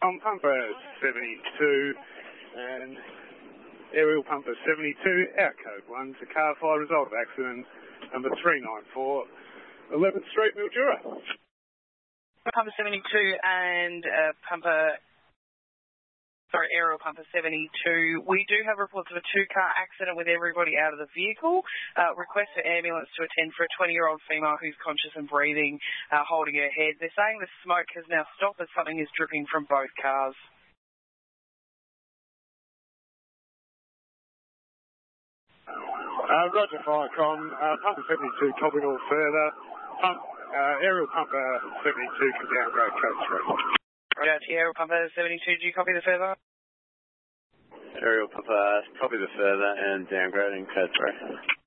On pumper 72 and aerial pumper 72, out code 1 to car fire, result of accident number 394, 11th Street, Mildura. Pumper 72 and aerial pumper 72. We do have reports of a two-car accident with everybody out of the vehicle. Request for ambulance to attend for a 20-year-old female who's conscious and breathing, holding her head. They're saying the smoke has now stopped as something is dripping from both cars. Roger, Firecom. Pumper 72, copying all further. Aerial pumper 72 can downgrade code 3. Roger, aerial pumper 72, do you copy the further? Aerial pumper, copy the further and downgrading code 3.